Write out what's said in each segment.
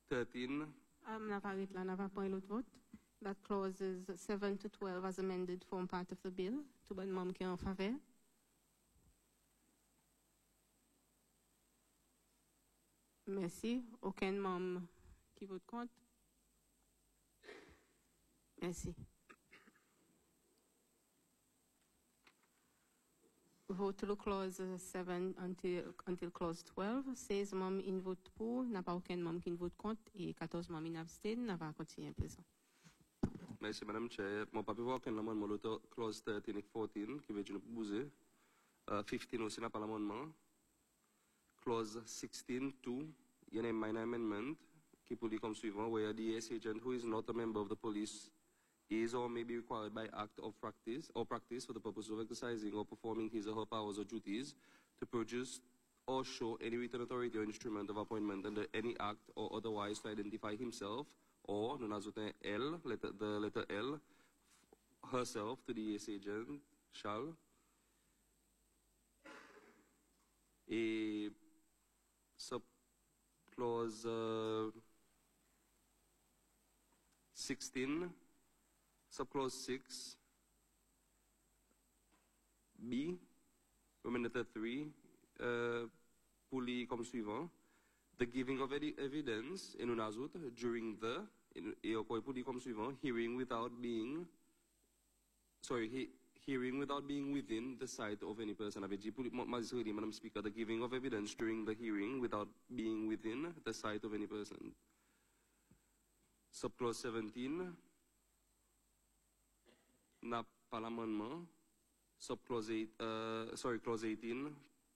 13. Navarit la nava point l'autre vote. That clauses 7 to 12 as amended form part of the bill. Tout bon membre qui est en faveur. Merci. Aucun membre qui vote contre. Merci. Vote le clause 7 until clause 12. 16 membres in vote pour, n'a pas aucun membre qui vote contre et 14 membres in abstain. N'a pas continué présent. Merci, Madame Chair. Mon pas pu voir aucun amendement, l'autre clause 13 et 14, qui veut dire nous bouger. 15 aussi n'a pas l'amendement. Clause 16, 2, il y a un minor amendment qui peut dire comme suivant, where the ES agent who is not a member of the police is or may be required by act of practice or practice for the purpose of exercising or performing his or her powers or duties to produce or show any written authority or instrument of appointment under any act or otherwise to identify himself or, known as L, the letter L, herself to the ES agent shall. A subclause 16, subclause 6, B, Roman letter 3, pour lire comme suivant. The giving of evidence, et nous ajoute, during the, et encore pour lire comme suivant, hearing without being within the sight of any person. Avait dit pour Madame Speaker, the giving of evidence during the hearing without being within the sight of any person. Subclause 17, n'a pas l'amendement. Subclause clause 18,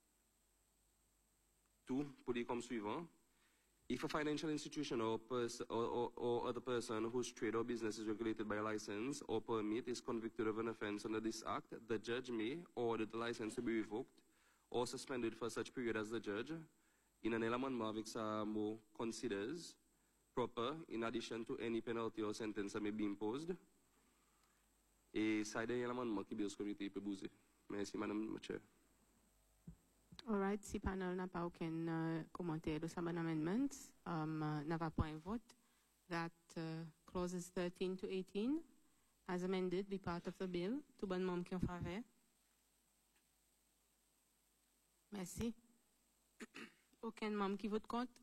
2, pour dire comme suivant. If a financial institution or other person whose trade or business is regulated by a license or permit is convicted of an offense under this act, the judge may order the license to be revoked or suspended for such period as the judge, in an amendement avec sa mot considers proper, in addition to any penalty or sentence that may be imposed. Et ça, il y a un amendement qui est comité peut bouger. Merci, Madame Chair. All right, si panel n'a pas aucun commentaire de sa bonne amendment, n'a pas point vote, that clauses 13 to 18 as amended be part of the bill. Tout bon membre qui en faveur. Merci. Aucun membre qui vote contre.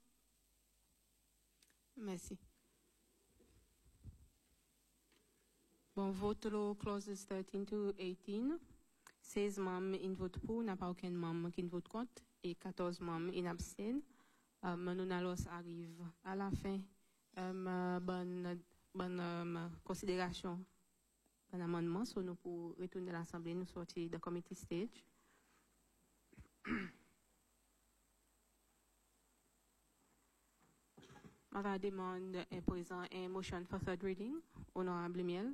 Merci. Bon, vote le clauses 13 to 18. 16 membres in vote pour, n'a pas aucun membre qui vote contre et 14 membres in abstain. Nous allons arriver à la fin. Bonne considération, bon amendement, sur nous pour retourner à l'Assemblée, nous sortir de committee stage. Ma demande est présent un motion for third reading. Honorable Miel.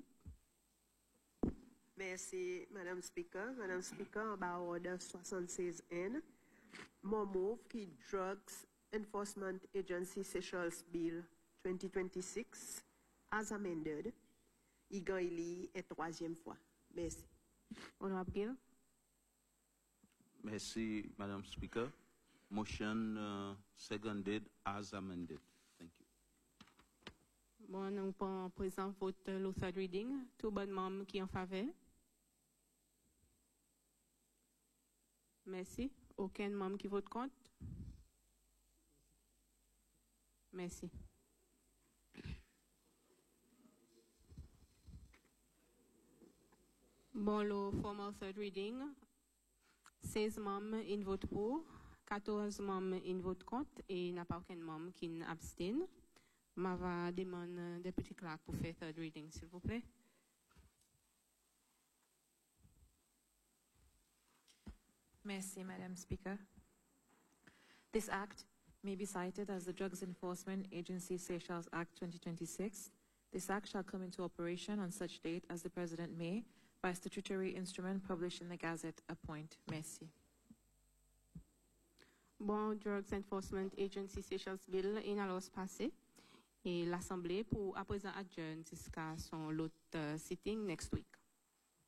Merci, Madame Speaker. Madame Speaker, about order 76N. More move qui Drugs Enforcement Agency Seychelles Bill 2026 as amended. Igaili est troisième fois. Merci. Honorable Gill. Merci, Madame Speaker. Motion seconded as amended. Thank you. Bon, nous prenons présent vote le third reading. Tout bon membre qui en faveur. Merci. Aucun membre qui vote contre. Merci. Bon, le formal third reading. 16 membres in vote pour, 14 membres in vote contre et n'a pas aucun membre qui abstient. Ma va demander député clerc pour faire third reading, s'il vous plaît. Merci, Madam Speaker. This act may be cited as the Drugs Enforcement Agency Seychelles Act 2026. This act shall come into operation on such date as the President may, by statutory instrument published in the Gazette, appoint. Merci. Bon, Drugs Enforcement Agency Seychelles Bill in alors passé et l'Assemblée pour à présent adjourn jusqu'à son lot sitting next week.